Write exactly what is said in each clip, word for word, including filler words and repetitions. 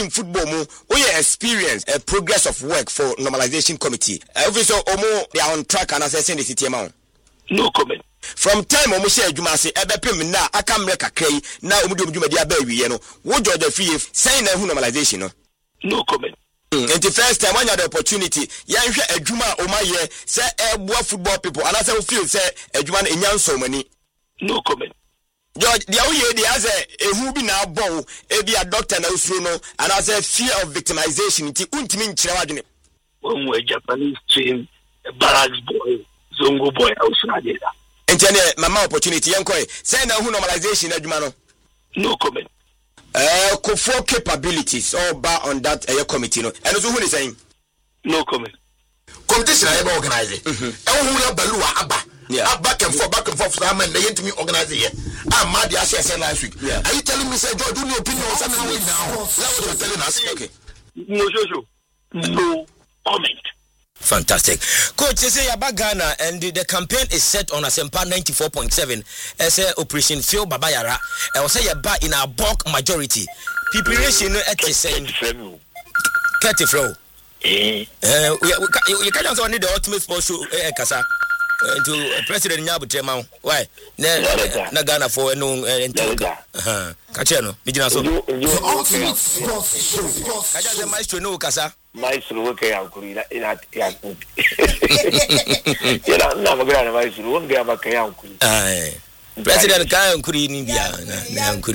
in football mo we experience a progress of work for normalization committee obviously omo they are on track and assessing the city amount. No comment. From time omo share adwuma se ebepem na aka mre kakrai na omo di adwuma dia ba wiye no wo George Fie say na hu normalization no. No comment. Mm, and the first time when you had the opportunity, you have a juma o my year, say a football people, and I say feel say a juma in young so many. No comment. George, the only the as a who be now bow, a be a doctor now no, and as a fear of victimization, it won't mean children. When we Japanese team, a barracks boy, Zongo boy, outside there. And then mama opportunity, young koi, say now who normalization, Edmano. No comment. Uh, for capabilities all bar on that uh, committee, no. And also who is saying? No comment. Competition I ever organize it. And who have Balua Abba? Yeah, back and forth, back and forth. I'm and they to me organize it. I'm mad. I said last week. Yeah. Are you telling me, say, George, do your opinion on something now? That's what you're telling us. Okay. No, no, no comment. Fantastic. Coach, you say about Ghana and the, the campaign is set on Asempa ninety-four point seven as a Operation Phil Babayara. I will say about in a bulk majority. Preparation at the same. Ketty flow. Eh, you can't also need the ultimate sports show, Kasa. To President Nyabu why? Na Ghana for no and Kacheno, Mijinaso. The ultimate sports show. Kaja Maestro no Kasa. Maestro okay uncle in that yeah. You know, never gonna maestro won't be about kaya uncle. Aye. President kaya uncle in India. Na uncle.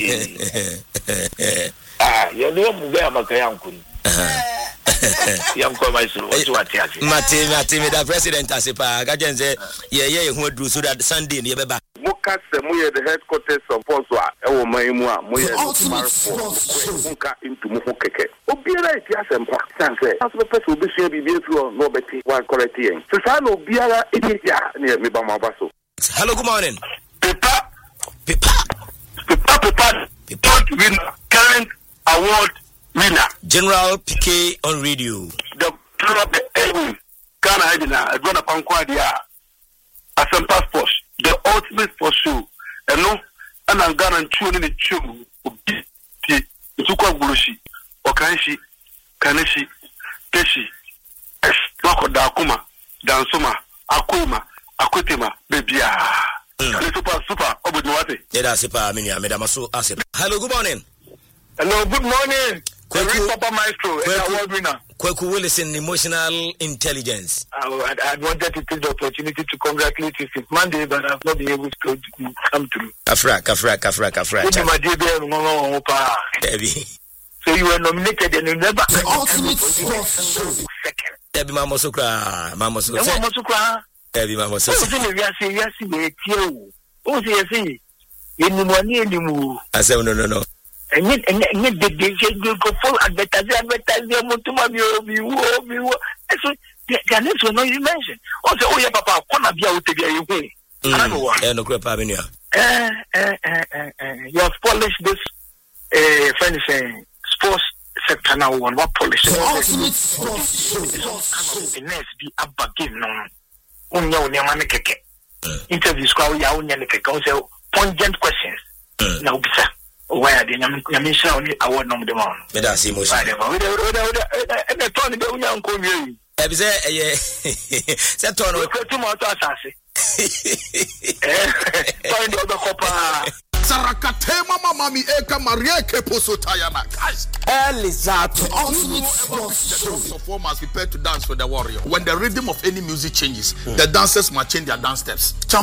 Ah, you know mbe about kaya uncle. Yam ko maestro what what ya. Mate mate me da president asepa gajen say ye ye hu adu so that Sunday ne beba. Muka se muye the headquarters of Poswa e wo man mu a muye Muka into mu keke obiara iti asempa sanse aso pe so bi share bi bi flo no beti one correct yen so sa no obiara edia ne me ba ma ba so. Hello, good morning. Pepa Pepa Pepa Pepa Pepa winner current award winner General P K on radio. the club Edwin Ghana Edina Edwana Pankwa dia Asempa Sports the ultimate sports show and no and I'm Ghana tune in the tune ti tukwa gulushi okanshi kaneshi teshi es lako da kuma dansoma akuma akutema bebia super super obudwate Yeah, super minya medamaso asep. Hello, good morning. Hello, good morning. Kweku, Papa Maestro, award winner. Kweku Willison, emotional intelligence. I, I, I wanted to take the opportunity to congratulate you since Monday, but I've not been able to come through. Kafra, Kafra, Kafra, Kafra. So you were nominated and you never. The ultimate sports show. Second. Debbie Mama Sukra, Mama Sukra. Mama Sukra. Debbie Mama Sukra. Oh, see, yes, yes, yes, oh, see, yes, yes. I said, no, no, no. And yet, and yet, they go full advertising, advertising, Mutumami, you, you, so the next one you mentioned. Also, oh, yeah, Papa, come up here with the I don't know what. No crap, Avenue. Uh, uh, uh, uh, you have polished this, uh, friend saying, sports sector now, one, what polish? The ultimate sports show. The next be a bagin, no. Only on your money keke. Interviews, call your own yannick, pungent questions. Now, sir. Where the Yamisha only award number one. Medasi emotion. And the Tony the young community. Ebize eh set on two more assassin. Find the copa. Sarakatema mamami eka marieke posotayana. Elizato. Ultimate sports show. Performers prepare to dance for the warrior. When the rhythm of any music changes, the dancers must change their dance steps.